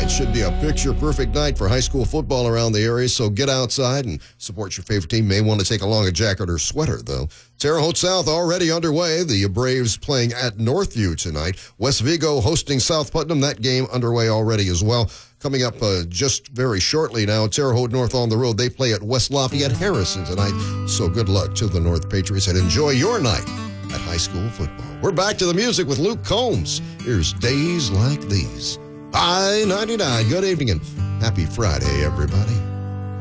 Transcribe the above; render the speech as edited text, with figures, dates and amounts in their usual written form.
Tonight should be a picture-perfect night for high school football around the area, so get outside and support your favorite team. May want to take along a jacket or sweater, though. Terre Haute South already underway. The Braves playing at Northview tonight. West Vigo hosting South Putnam. That game underway already as well. Coming up just very shortly now, Terre Haute North on the road. They play at West Lafayette Harrison tonight. So good luck to the North Patriots and enjoy your night at high school football. We're back to the music with Luke Combs. Here's Days Like These. I-99. Good evening and happy Friday, everybody.